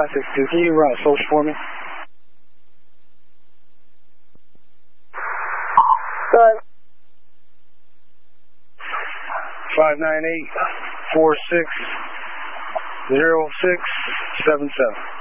562. Can you run a social for me? Good. 598-460677.